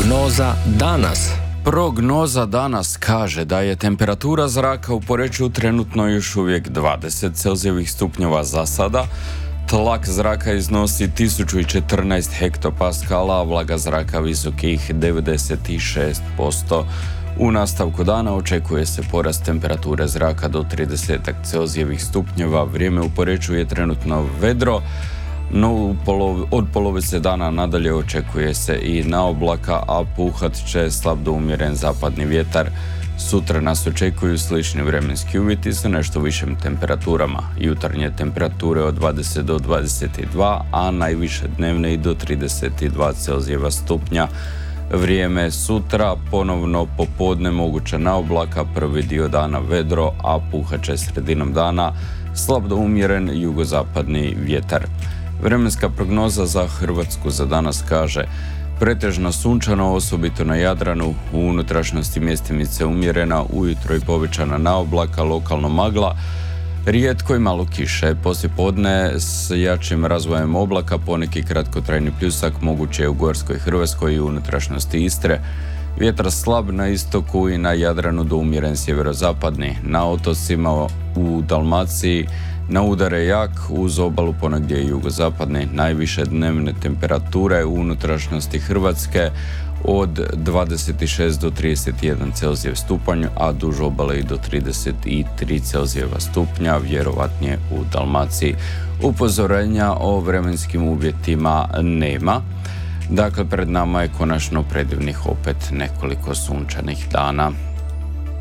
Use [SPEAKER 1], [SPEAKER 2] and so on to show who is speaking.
[SPEAKER 1] Prognoza danas.
[SPEAKER 2] Prognoza danas kaže da je temperatura zraka u Poreču trenutno još uvijek 20 Celzijevih stupnjeva za sada, tlak zraka iznosi 1014 hektopaskala, a vlaga zraka visokih 96%. U nastavku dana očekuje se porast temperature zraka do 30 Celzijevih stupnjeva. Vrijeme u Poreču je trenutno vedro, no od polovice dana nadalje očekuje se i naoblaka, a puhat će slab do umjeren zapadni vjetar. Sutra nas očekuju slični vremenski uvjeti sa nešto višim temperaturama. Jutarnje temperature od 20 do 22, a najviše dnevne i do 32 Celzijeva stupnja. Vrijeme sutra, ponovno popodne moguća naoblaka, prvi dio dana vedro, a puhat će sredinom dana slab do umjeren jugozapadni vjetar. Vremenska prognoza za Hrvatsku za danas kaže: pretežno sunčano, osobito na Jadranu, u unutrašnjosti mjestimice umjerena, ujutro i povećana naoblaka, lokalno magla, rijetko i malo kiše. Poslijepodne s jačim razvojem oblaka, poneki kratkotrajni pljusak moguće je u gorskoj Hrvatskoj i unutrašnjosti Istre. Vjetar slab na istoku i na Jadranu do umjeren sjeverozapadni. Na otocima u Dalmaciji na udare jak, uz obalu ponegdje i jugozapadne. Najviše dnevne temperature u unutrašnjosti Hrvatske od 26 do 31 Celzijev stupanj, a duž obale i do 33 Celzijeva stupnja, vjerovatnije u Dalmaciji. Upozorenja o vremenskim uvjetima nema. Dakle, pred nama je konačno predivnih opet nekoliko sunčanih dana.